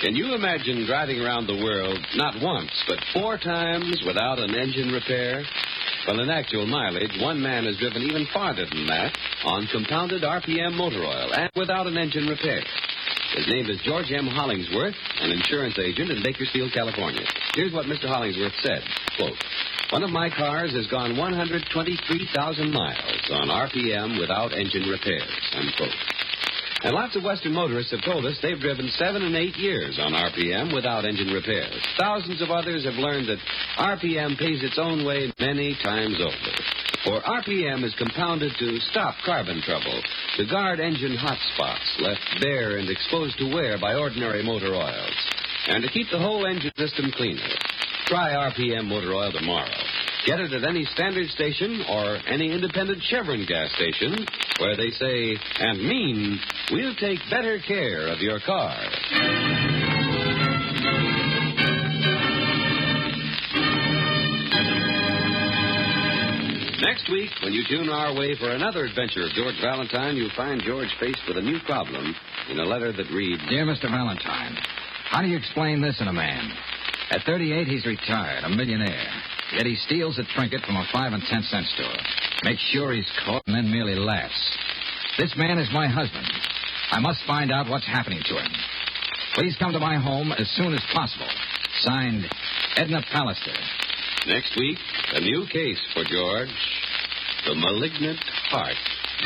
Can you imagine driving around the world not once, but 4 times without an engine repair? Well, in actual mileage, one man has driven even farther than that on compounded RPM motor oil and without an engine repair. His name is George M. Hollingsworth, an insurance agent in Bakersfield, California. Here's what Mr. Hollingsworth said, quote, "One of my cars has gone 123,000 miles on RPM without engine repairs," unquote. And lots of Western motorists have told us they've driven 7 and 8 years on RPM without engine repairs. Thousands of others have learned that RPM pays its own way many times over. For RPM is compounded to stop carbon trouble, to guard engine hot spots left bare and exposed to wear by ordinary motor oils, and to keep the whole engine system cleaner. Try RPM motor oil tomorrow. Get it at any standard station or any independent Chevron gas station where they say and mean, we'll take better care of your car. Next week, when you tune our way for another adventure of George Valentine, you'll find George faced with a new problem in a letter that reads, "Dear Mr. Valentine, how do you explain this in a man? At 38, he's retired, a millionaire. Yet he steals a trinket from a 5 and 10 cent store. Makes sure he's caught and then merely laughs. This man is my husband. I must find out what's happening to him. Please come to my home as soon as possible. Signed, Edna Pallister." Next week, a new case for George, the malignant heart.